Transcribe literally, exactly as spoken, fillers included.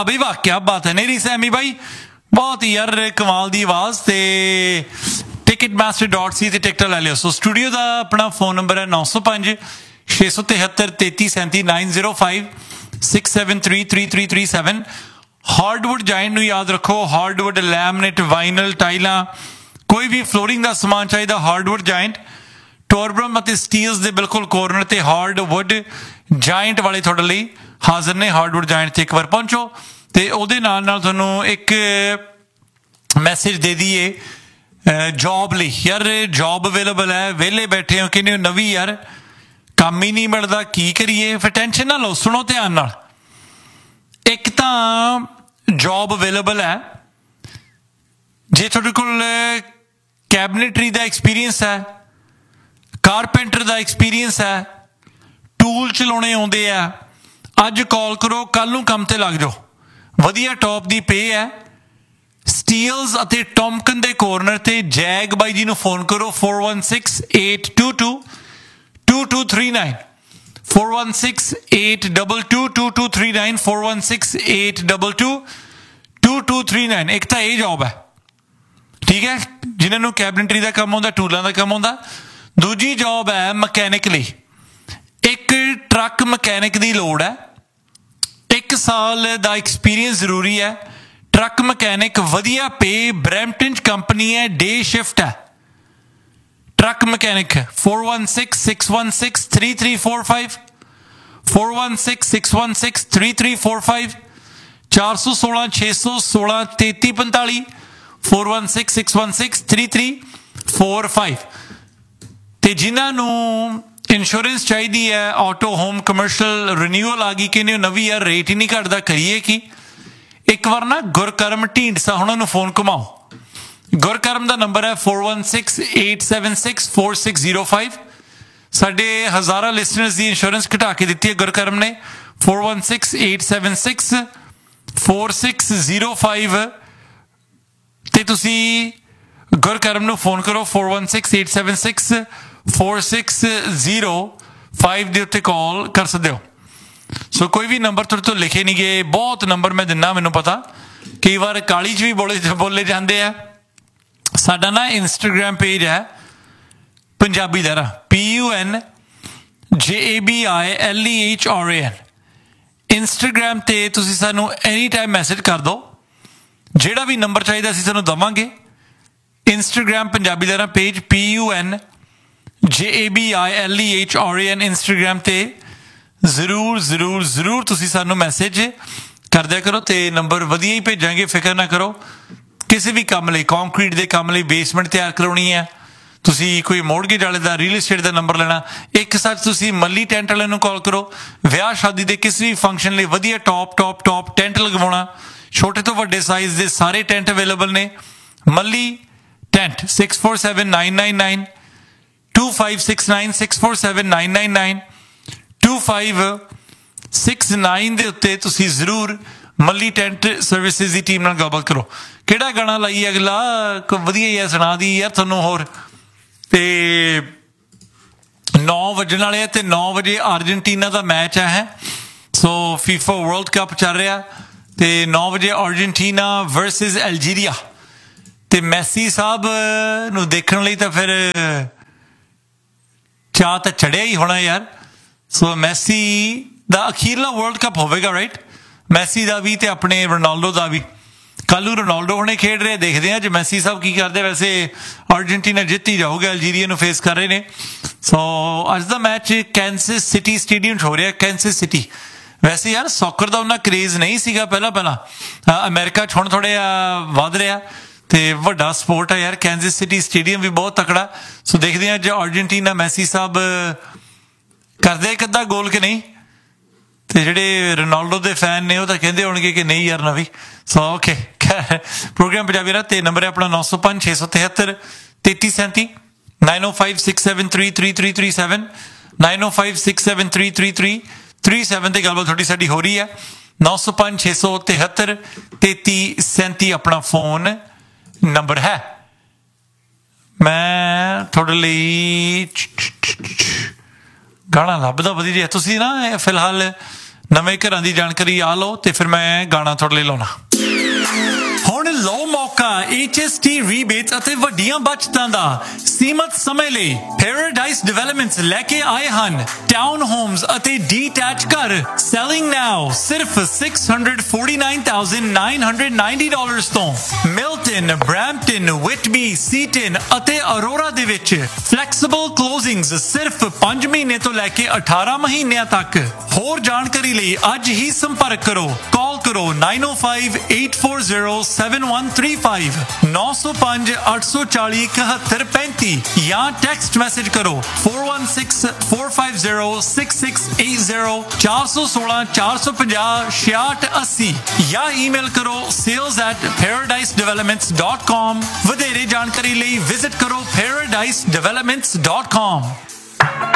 वाह बई वाह, क्या बात है। नहीं सैमी भाई बहुत ही यार कमाल दी आवाज़। ते टिकट मास्टर डॉट सी ते टिकट लै लियो। सो स्टूडियो का अपना फोन नंबर है नौ सौ पाँच छे सौ तिहत्तर तेती सैंती nine zero five six seven three three three three seven. Hardwood giant नूं याद रखो, हार्डवुड लैमिनेट वाइनल टाइलां कोई भी फ्लोरिंग का समान चाहिए हार्डवुड जाइंट टोरब्रम और स्टील्स के बिल्कुल कॉर्नर ते हार्डवुड जाइंट वाले थोड़े लिए हाजिर ने। हार्डवुड जाइंट से एक बार पहुंचो तो उहदे नाल नाल तुहानूं एक मैसेज दे दईए जॉब ली। यार जॉब अवेलेबल है, वेले बैठे हो कि नवी यार काम ही नहीं मिलता, की करिए। फिर टेंशन ना लो, सुनो ध्यान नाल। एक तो जॉब अवेलेबल है जे तुहाडे कोल कैबिनेटरी का एक्सपीरियंस है, कारपेंटर का एक्सपीरियंस है, टूल चलाने आउंदे आ, अज कॉल करो कल नूं काम ते लग जाओ। वधिया टॉप दी पे है। स्टील्स अते टॉमकन दे कॉर्नर ते जैग बाई जी नूं फोन करो four one six eight to to to to three nine four one six eight double two to to three nine four one six eight double two to to three nine. एक तो यह job है, ठीक है, जिन्होंने cabinetry का काम आता, टूलों का काम आता। दूजी जॉब है मकैनिक ली। एक ट्रक मकैनिक की लोड़ है, एक साल का एक्सपीरियंस जरूरी है। ट्रक मकैनिक वधिया पे, ब्रैम्पटन कंपनी है, डे शिफ्ट है। Truck mechanic four one six six one six three three four five four one six six one six three three four five चार सौ सोलह छे सौ सोलह तेती पंताली four one six six one six three three four five. तो जिन्होंने insurance चाहिए है, ऑटो होम कमर्शल रिन्यूअल आ गई कि नवी यार रेट ही नहीं घटता, करिए कि एक बार ना गुरकरम ढींडसा उन्होंने फोन घुमाओ। गुरकरम का नंबर है four one six eight seven six four six zero five. साढ़े हज़ारा लिसनर्स की इंश्योरेंस घटा के दी है गुरकरम ने। Four one six eight seven six four six zero five ते तुसी गुरकरम नूं फोन करो four one six eight seven six four six zero five के उत्ते कॉल कर सकते हो। सो कोई भी नंबर तुहाडे तो लिखे नहीं गए, बहुत नंबर मैं दिना, मैनूं पता कई बार काली च भी बोले बोले जाते हैं। साडा ना इंस्टाग्राम पेज है Punjabi लहरां, P U N J A B I L E H R A N. Instagram ते तुसीं सानूं एनी टाइम मैसेज कर दो, जिहड़ा भी नंबर चाहिए असीं तुहानूं देवांगे। Instagram Punjabi लहरां page P U N J A B I L E H R A an Instagram ते जरूर जरूर जरूर तुसीं सानूं मैसेज कर दिया करो। तो नंबर वधिया ही भेजांगे, फिक्र ना करो। किसी भी काम लई, कॉन्क्रीट के काम लई, बेसमेंट तैयार करवानी है, तुसी कोई मोरगेज वाले का, रीयल एस्टेट का नंबर लेना, एक साथ तुसी मल्ली टेंट वाले नूं कॉल करो। विआह शादी के किसी भी फंक्शन लई वधिया टॉप टॉप टॉप टेंट लगवाउणा, छोटे तो वड्डे साइज के सारे टेंट अवेलेबल ने। मल्ली tent six four seven nine nine nine to five six nine six four seven nine nine nine to five six nine के उत्ते तुसी जरूर मल्ली टेंट सर्विसिज की टीम नाल गलबात करो। किहड़ा गाना लाइए अगला, कोई वधिया ही है सुना दी यार तुहानूं होर। ते नौ वजन वाले ते नौ बजे अर्जेंटीना का मैच है। सो फीफा वर्ल्ड कप चल रहा ते नौ बजे अर्जेंटीना वर्सिस अल्जीरिया। ते मैसी साहब नूं देखण लई तां फिर चाह तो चढ़िया ही होना यार। सो मैसी दा अखीरला वर्ल्ड कप होगा, राइट। मैसी का भी तो अपने रोनाल्डो का भी। कल रोनाल्डो हुणे खेड रहे, देखते हैं जो मैसी साहब की करते। वैसे अर्जेंटीना जित ही जाओगे, अल्जीरिया नूं फेस कर रहे हैं। सो अज का मैच कैंसस सिटी स्टेडियम हो रहा है, कैंसस सिटी। वैसे यार सॉकर का उन्ना क्रेज नहीं सीगा पहला पहला, अमेरिका च हुण थोड़े वध रहा तो वड्डा स्पोर्ट है यार। कैंसस सिटी स्टेडियम भी बहुत तकड़ा। सो देखते हैं जो अर्जेंटीना मैसी साहब करते एक अद्धा गोल कि नहीं। तो जेडे रोनाल्डो के फैन ने वो तो कहते होंगे कि नहीं यार ना भी। सो ओके प्रोग्राम पंजाबी राह। नंबर है अपना नौ सौ पाँच छे सौ तिहत्तर तेती सैंती नाइन ओ five six seven three three three three seven nine ओ five six seven three three three three seven की गलबात थोड़ी साडी हो रही है। नौ सौ पाँच छे सौ तिहत्तर तेती सैंती अपना फोन नंबर है। मैं थोड़े लिए गाना लभदा वधिया। तुसीं ना फिलहाल ਨਵੇਂ ਘਰਾਂ ਦੀ ਜਾਣਕਾਰੀ ਆ ਲਓ ਤੇ ਫਿਰ ਮੈਂ ਗਾਣਾ ਤੁਹਾਡੇ ਲਈ ਲਾਉਣਾ। ਹੁਣ ਲਓ ਮੌਕਾ H S T ਰੀਬੇਟਸ ਅਤੇ ਵੱਡੀਆਂ ਬਚਤਾਂ ਦਾ ਸੀਮਤ ਸਮੇਂ ਲਈ। ਪੈਰਾਡਾਈਸ ਡਿਵੈਲਪਮੈਂਟਸ ਲੈ ਕੇ ਆਏ ਹਨ ਟਾਊਨ ਹੋਮਸ ਅਤੇ ਡੀਟੈਚ ਘਰ। ਸੈਲਿੰਗ ਨਾਓ ਸਿਰਫ six hundred forty-nine thousand nine hundred ninety dollars ਤੋਂ। ਮਿਲਟਨ, ਬਰੈਂਪਟਨ, ਵਿਟਬੀ, ਸੀਟਨ ਅਤੇ ਅਰੋਰਾ ਦੇ ਵਿੱਚ ਫਲੈਕਸੀਬਲ ਕਲੋਜ਼ਿੰਗਸ ਸਿਰਫ ਪੰਜ ਮਹੀਨੇ ਤੋਂ ਲੈ ਕੇ ਅਠਾਰਾਂ ਮਹੀਨਿਆਂ ਤੱਕ। ਹੋਰ ਜਾਣਕਾਰੀ ਲਈ ਅੱਜ ਹੀ ਸੰਪਰਕ ਕਰੋ। ਕਾਲ ਕਰੋ nine oh five eight four zero seven one three five nine oh five eight four zero seven one three five ਜਾਂ ਟੈਕਸਟ ਮੈਸੇਜ ਕਰੋ four one six four five zero six six eight zero four one six four five zero six six eight zero ਜਾਂ email ਕਰੋ sales at paradise developments dot com। ਵਧੇਰੇ ਜਾਣਕਾਰੀ ਲਈ visit ਕਰੋ paradise developments dot com।